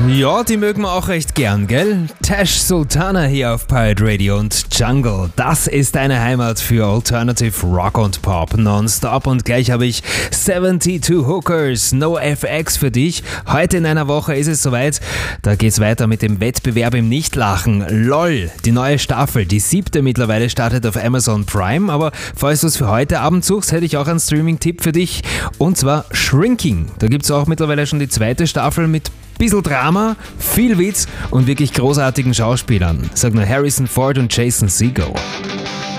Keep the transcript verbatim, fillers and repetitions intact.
Ja, die mögen wir auch recht gern, gell? Tash Sultana hier auf Pirate Radio und Jungle. Das ist deine Heimat für Alternative Rock und Pop nonstop. Und gleich habe ich zweiundsiebzig Hookers, No F X für dich. Heute in einer Woche ist es soweit. Da geht's weiter mit dem Wettbewerb im Nichtlachen. LOL, die neue Staffel, die siebte mittlerweile, startet auf Amazon Prime. Aber falls du es für heute Abend suchst, hätte ich auch einen Streaming-Tipp für dich. Und zwar Shrinking. Da gibt's auch mittlerweile schon die zweite Staffel mit bisschen Drama, viel Witz und wirklich großartigen Schauspielern. Sag nur Harrison Ford und Jason Segel.